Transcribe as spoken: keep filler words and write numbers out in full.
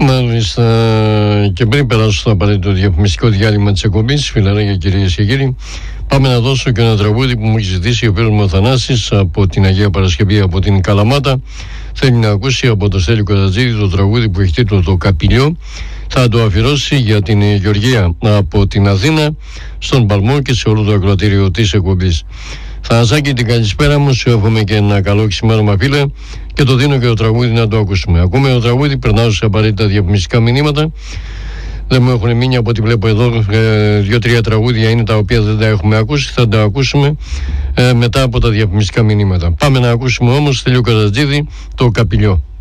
Μάλιστα, και πριν περάσω στο απαραίτητο διαφημιστικό διάλειμμα της εκπομπής, φιλαράκια κυρίες και κύριοι, πάμε να δώσω και ένα τραγούδι που μου έχει ζητήσει ο φίλος μου ο Θανάσης από την Αγία Παρασκευή, από την Καλαμάτα. Θέλει να ακούσει από το Στέλιο Καζατζίδη το τραγούδι που έχει τίτλο Το Καπηλιό. Θα το αφιερώσει για την Γεωργία από την Αθήνα, στον Παλμό και σε όλο το ακροατήριο της εκπομπής. Θανασάκη, την καλησπέρα μου, σου εύχομαι και ένα καλό ξημέρωμα, φίλε, και το δίνω και το τραγούδι να το ακούσουμε. Ακούμε το τραγούδι, περνάω σε απαραίτητα διαφημιστικά μηνύματα. Δεν μου έχουν μείνει από ό,τι βλέπω εδώ, ε, δύο-τρία τραγούδια είναι τα οποία δεν τα έχουμε ακούσει. Θα τα ακούσουμε ε, μετά από τα διαφημιστικά μηνύματα. Πάμε να ακούσουμε όμως Στέλιο Καζατζίδη, Το Καπηλιό.